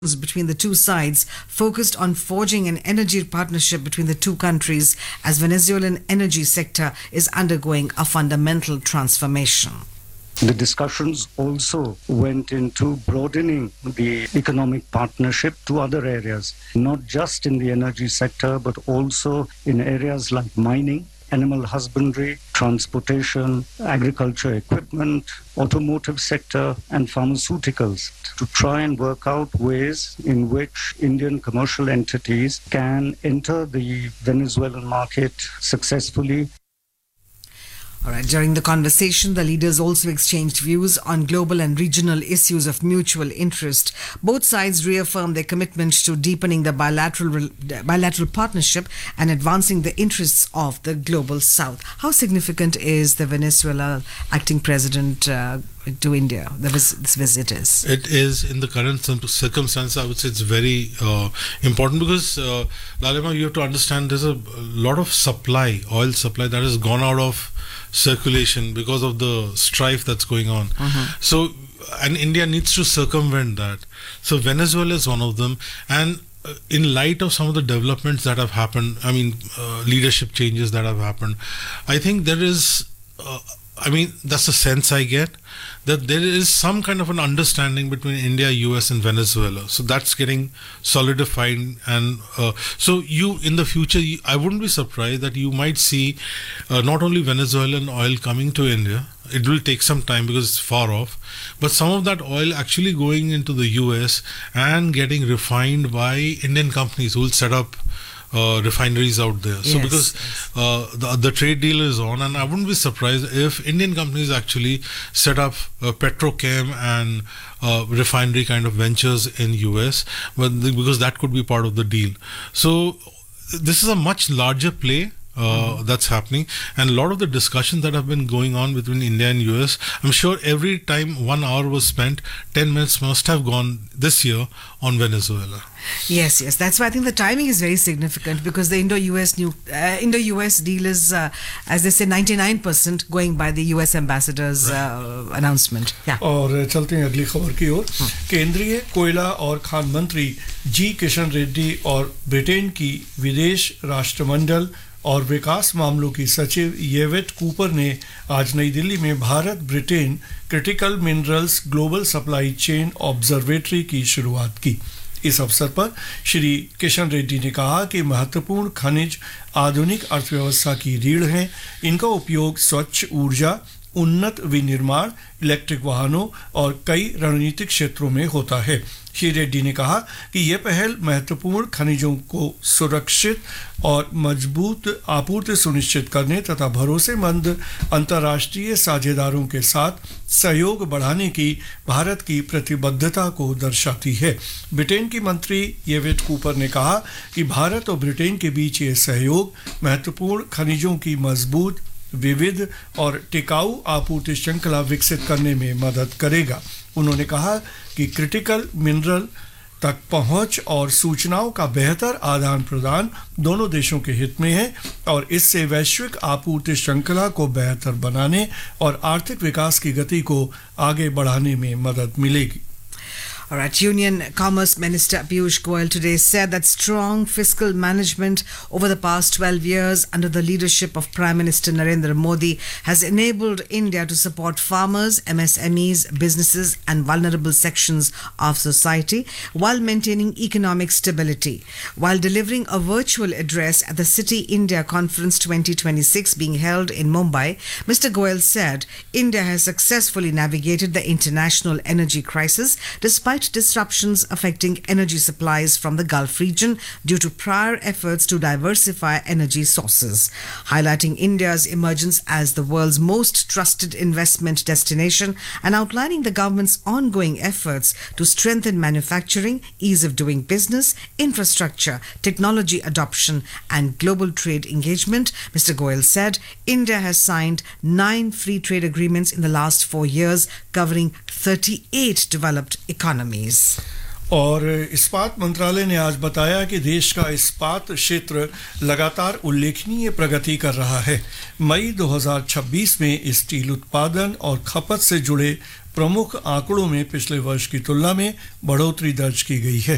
between the two sides focused on forging an energy partnership between the two countries as Venezuelan energy sector is undergoing a fundamental transformation. The discussions also went into broadening the economic partnership to other areas, not just in the energy sector, but also in areas like mining, animal husbandry, transportation, agriculture equipment, automotive sector, and pharmaceuticals to try and work out ways in which Indian commercial entities can enter the Venezuelan market successfully. All right. During the conversation, the leaders also exchanged views on global and regional issues of mutual interest. Both sides reaffirmed their commitment to deepening the bilateral partnership and advancing the interests of the global South. How significant is the Venezuela acting president to India? This visit is. It is, in the current circumstance, I would say it's very important because, Lalima, you have to understand there's a lot of oil supply that has gone out of circulation because of the strife that's going on. So, and India needs to circumvent that. So Venezuela is one of them. And in light of some of the developments that have happened, leadership changes that have happened, I think there is, that's the sense I get, that there is some kind of an understanding between India, US and Venezuela. So that's getting solidified. And so in the future, I wouldn't be surprised that you might see not only Venezuelan oil coming to India. It will take some time because it's far off, but some of that oil actually going into the US and getting refined by Indian companies who will set up refineries out there. So because the trade deal is on, and I wouldn't be surprised if Indian companies actually set up petrochem and refinery kind of ventures in US, because that could be part of the deal. So this is a much larger play that's happening, and a lot of the discussions that have been going on between India and US, I'm sure every time 1 hour was spent, 10 minutes must have gone this year on Venezuela. Yes, that's why I think the timing is very significant, because the Indo-US deal is, as they say, 99% going by the US ambassador's announcement. और चलते हैं अगली खबर की ओर। केंद्रीय कोयला और खान मंत्री जी किशन रेड्डी और ब्रिटेन की विदेश राष्ट्रमंडल और विकास मामलों की सचिव येवेट कूपर ने आज नई दिल्ली में Bharat Britain critical minerals global supply chain observatory की शुरुआत की। इस अवसर पर श्री किशन रेड्डी ने कहा कि महत्वपूर्ण खनिज आधुनिक अर्थव्यवस्था की रीढ़ हैं। इनका उपयोग स्वच्छ ऊर्जा, उन्नत विनिर्माण, इलेक्ट्रिक वाहनों और कई रणनीतिक क्षेत्रों में होता है। श्री रेड्डी ने कहा कि यह पहल महत्वपूर्ण खनिजों को सुरक्षित और मजबूत आपूर्ति सुनिश्चित करने तथा भरोसेमंद अंतर्राष्ट्रीय साझेदारों के साथ सहयोग बढ़ाने की भारत की प्रतिबद्धता को दर्शाती है। ब्रिटेन की मंत्री येवेट कूपर ने कहा कि भारत और ब्रिटेन के बीच ये सहयोग महत्वपूर्ण खनिजों की मजबूत, विविध और टिकाऊ आपूर्ति श्रृंखला विकसित करने में मदद करेगा। उन्होंने कहा कि क्रिटिकल मिनरल तक पहुंच और सूचनाओं का बेहतर आदान प्रदान दोनों देशों के हित में है और इससे वैश्विक आपूर्ति श्रृंखला को बेहतर बनाने और आर्थिक विकास की गति को आगे बढ़ाने में मदद मिलेगी। All right, Union Commerce Minister Piyush Goyal today said that strong fiscal management over the past 12 years under the leadership of Prime Minister Narendra Modi has enabled India to support farmers, MSMEs, businesses and vulnerable sections of society while maintaining economic stability. While delivering a virtual address at the City India Conference 2026 being held in Mumbai, Mr. Goyal said India has successfully navigated the international energy crisis despite disruptions affecting energy supplies from the Gulf region due to prior efforts to diversify energy sources. Highlighting India's emergence as the world's most trusted investment destination and outlining the government's ongoing efforts to strengthen manufacturing, ease of doing business, infrastructure, technology adoption and global trade engagement, Mr. Goyal said India has signed 9 free trade agreements in the last 4 years covering 38 developed economies. और इस्पात मंत्रालय ने आज बताया कि देश का इस्पात क्षेत्र लगातार उल्लेखनीय प्रगति कर रहा है। मई 2026 में स्टील उत्पादन और खपत से जुड़े प्रमुख आंकड़ों में पिछले वर्ष की तुलना में बढ़ोतरी दर्ज की गई है।